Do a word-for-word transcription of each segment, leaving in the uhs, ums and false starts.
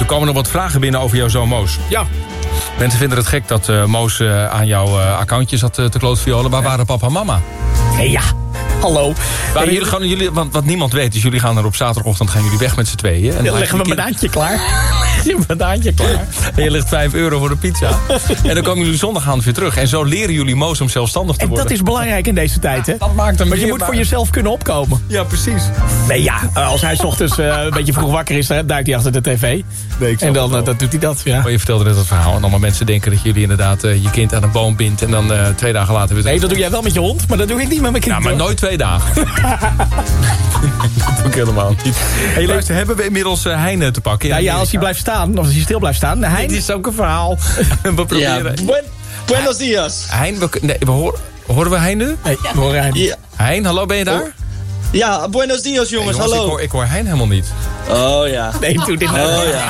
Er komen nog wat vragen binnen over jouw zoon Moos. Ja. Mensen vinden het gek dat uh, Moos uh, aan jouw uh, accountje zat uh, te klootviolen. Waar ja. waren papa en mama? Hey, ja, hallo. Hey, jullie gaan, jullie, want wat niemand weet is, jullie gaan er op zaterdagochtend gaan jullie weg met z'n tweeën. En dan dan leggen we een banaantje klaar. Een banaantje klaar. En je legt vijf euro voor de pizza. En dan komen jullie zondagavond weer terug. En zo leren jullie Moos om zelfstandig te en worden. En dat is belangrijk in deze tijd, hè? Ja, dat maakt hem. Want je moet voor jezelf kunnen opkomen. Ja, precies. Nee, ja, als hij 's ochtends uh, een beetje vroeg wakker is, dan duikt hij achter de tv. Nee, en dan uh, dat doet hij dat, ja. Maar je vertelde net het verhaal. En allemaal mensen denken dat jullie inderdaad uh, je kind aan een boom bindt. En dan uh, twee dagen later weer... Nee, dat doe jij wel met je hond, maar dat doe ik niet met mijn kind. Ja, maar nooit twee dagen. Dat doe ik helemaal niet. Hey, luister, hebben we inmiddels uh, Hein te pakken? Ja, ja, als hij blijft staan, of als hij stil blijft staan. Hein... Dit is ook een verhaal. We proberen. Ja, buen, buenos dias. Hein, we, nee, we horen, horen we Hein nu? Nee, we horen Hein. Ja. Hein, hallo, ben je daar? Oh. Ja, buenos dias, jongens, hey, jongens hallo. Ik hoor, ik hoor Hein helemaal niet. Oh ja. Nee, doe dit nou. Oh ja.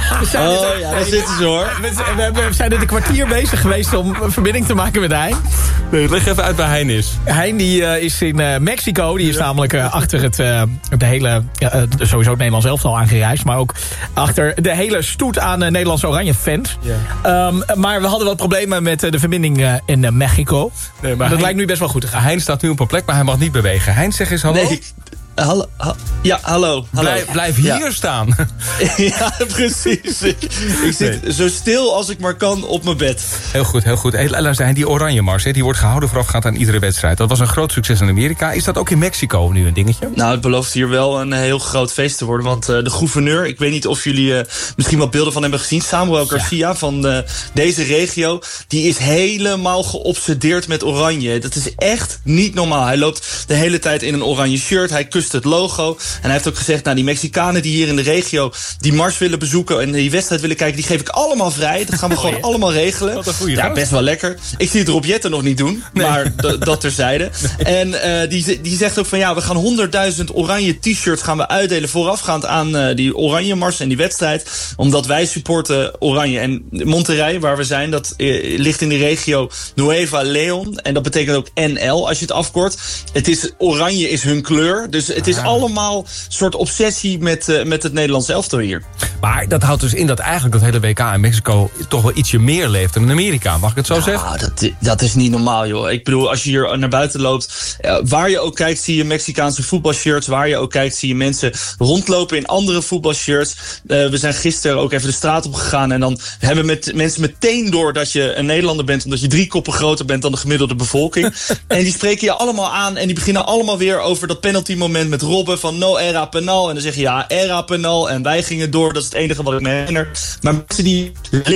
Oh ja, daar zitten ze hoor. We, we, we zijn er een kwartier bezig geweest om een verbinding te maken met Hein. Nee, leg even uit waar Hein is. Hein die, uh, is in uh, Mexico. Die is ja. namelijk uh, achter het uh, de hele, uh, sowieso het Nederlands elftal aangereisd. Maar ook achter de hele stoet aan uh, Nederlandse Oranje fans. Ja. Um, maar we hadden wat problemen met uh, de verbinding uh, in uh, Mexico. Nee, maar dat Hein, lijkt nu best wel goed te gaan. Hein staat nu op een plek, maar hij mag niet bewegen. Hein, zeg eens hallo. Nee. Hallo, ha, ja, hallo. hallo. Blijf, blijf hier ja. staan. Ja, precies. Ik, ik zit nee. zo stil als ik maar kan op mijn bed. Heel goed, heel goed. Hey, luister, die Oranje Mars, die wordt gehouden voorafgaand aan iedere wedstrijd. Dat was een groot succes in Amerika. Is dat ook in Mexico nu een dingetje? Nou, het belooft hier wel een heel groot feest te worden. Want uh, de gouverneur, ik weet niet of jullie uh, misschien wat beelden van hebben gezien. Samuel Garcia ja. van uh, deze regio. Die is helemaal geobsedeerd met oranje. Dat is echt niet normaal. Hij loopt de hele tijd in een oranje shirt. Hij kust het logo. En hij heeft ook gezegd, nou, die Mexicanen die hier in de regio die mars willen bezoeken en die wedstrijd willen kijken, die geef ik allemaal vrij. Dat gaan we oh, gewoon ja. allemaal regelen. Wat een goeie ja, gast. Best wel lekker. Ik zie het Rob Jetten nog niet doen, nee. maar d- dat terzijde. Nee. En uh, die, die zegt ook van, ja, we gaan honderdduizend oranje t-shirts gaan we uitdelen voorafgaand aan uh, die oranje mars en die wedstrijd. Omdat wij supporten oranje. En Monterrey, waar we zijn, dat uh, ligt in de regio Nueva Leon. En dat betekent ook N L, als je het afkort. Het is, oranje is hun kleur. Dus het is ah. allemaal soort obsessie met, uh, met het Nederlandse elftal hier. Maar dat houdt dus in dat eigenlijk dat hele W K in Mexico toch wel ietsje meer leeft dan in Amerika. Mag ik het zo ja, zeggen? Dat, dat is niet normaal, joh. Ik bedoel, als je hier naar buiten loopt, uh, waar je ook kijkt zie je Mexicaanse voetbalshirts. Waar je ook kijkt zie je mensen rondlopen in andere voetbalshirts. Uh, we zijn gisteren ook even de straat op gegaan en dan hebben met, mensen meteen door dat je een Nederlander bent, omdat je drie koppen groter bent dan de gemiddelde bevolking. En die spreken je allemaal aan en die beginnen allemaal weer over dat penalty moment met Robben van no era penal. En dan zeg je ja, era penal en wij gingen door. Dat is het enige wat ik me herinner. Maar mensen die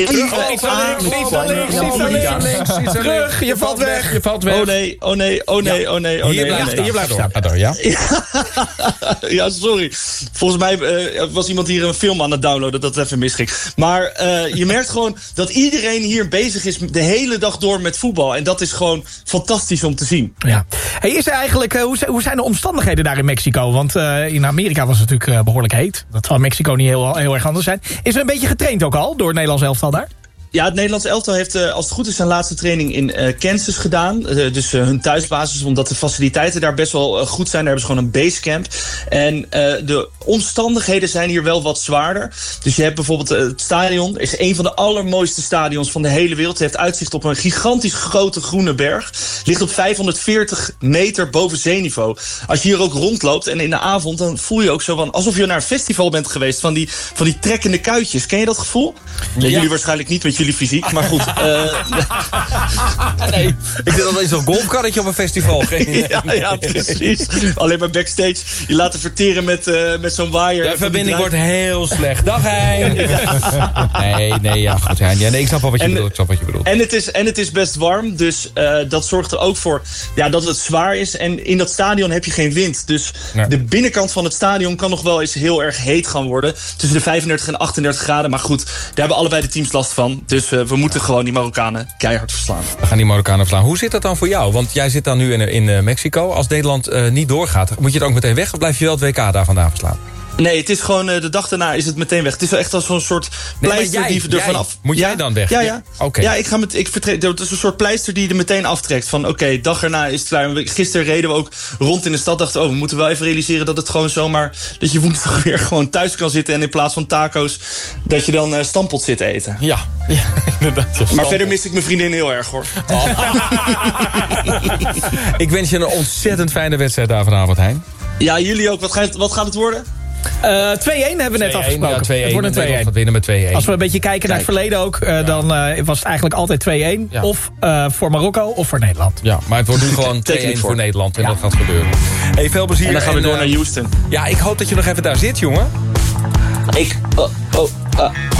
terug, je valt weg, je valt weg. Oh nee, oh nee, oh nee, oh nee, oh nee. Hier blijft hier blijft staan. Pardon, ja. Ja, sorry. Volgens mij uh, was iemand hier een film aan het downloaden dat het even misging. Maar uh, je merkt gewoon dat iedereen hier bezig is de hele dag door met voetbal. En dat is gewoon fantastisch om te zien. Ja. Hey, is er eigenlijk, uh, hoe, hoe zijn de omstandigheden daar in Mexico? Want uh, in Amerika was het natuurlijk uh, behoorlijk heet. Dat zal Mexico niet heel, heel erg anders zijn. Is er een beetje getraind ook al door het Nederlands elftal daar? Ja, het Nederlands elftal heeft, uh, als het goed is, zijn laatste training in uh, Kansas gedaan. Uh, dus uh, hun thuisbasis, omdat de faciliteiten daar best wel uh, goed zijn. Daar hebben ze gewoon een basecamp. En uh, de omstandigheden zijn hier wel wat zwaarder. Dus je hebt bijvoorbeeld uh, het stadion. is een van de allermooiste stadions van de hele wereld. Het heeft uitzicht op een gigantisch grote groene berg. Ligt op vijfhonderdveertig meter boven zeeniveau. Als je hier ook rondloopt en in de avond, dan voel je ook zo van alsof je naar een festival bent geweest. Van die, van die trekkende kuitjes. Ken je dat gevoel? Ja. Jullie waarschijnlijk niet met jullie fysiek, maar goed. Uh, nee, ik zit al in zo'n golfkarretje op een festival. ja, ja, precies. Alleen maar backstage. Je laten verteren met, uh, met zo'n waaier. De verbinding wordt heel slecht. Dag Hein. Ja. Nee, nee, ja, goed. Ja, nee, ik snap wel wat je en, bedoelt. Ik snap wat je bedoelt. En het is, en het is best warm, dus uh, dat zorgt er ook voor ja, dat het zwaar is. En in dat stadion heb je geen wind. Dus ja. de binnenkant van het stadion kan nog wel eens heel erg heet gaan worden. Tussen de vijfendertig en achtendertig graden. Maar goed, daar hebben allebei de teams last van. Dus uh, we moeten gewoon die Marokkanen keihard verslaan. We gaan die Marokkanen verslaan. Hoe zit dat dan voor jou? Want jij zit dan nu in, in uh, Mexico. Als Nederland uh, niet doorgaat, moet je dan ook meteen weg? Of blijf je wel het W K daar vandaan verslaan? Nee, het is gewoon uh, de dag daarna is het meteen weg. Het is wel echt als zo'n soort pleister nee, jij, die er jij, vanaf... Moet jij dan weg? Ja, ja. ja. Oké. Okay. Ja, ik ga met... Ik vertre- het is een soort pleister die je er meteen aftrekt. Van oké, okay, dag erna is het klaar. Gisteren reden we ook rond in de stad. Dachten, oh, we moeten wel even realiseren dat het gewoon zomaar... dat je woensdag weer gewoon thuis kan zitten. En in plaats van taco's, dat je dan uh, stampot zit eten. Ja, ja inderdaad. Maar verder mis ik mijn vriendin heel erg, hoor. Oh. Ik wens je een ontzettend fijne wedstrijd daar vanavond, Hein. Ja, jullie ook. Wat gaat, wat gaat het worden? Uh, twee-een hebben we net afgesproken. Ja, twee-een. Het wordt een twee-een. Gaat winnen met twee-een. Als we een beetje kijken Kijk. naar het verleden ook... Uh, ja. dan uh, was het eigenlijk altijd twee-een. Ja. Of uh, voor Marokko of voor Nederland. Ja, maar het wordt nu gewoon twee-een voor Nederland. En ja. dat gaat gebeuren. Hey, veel plezier. En dan gaan we en, door uh, naar Houston. Ja, ik hoop dat je nog even daar zit, jongen. Ik... Oh, oh, uh,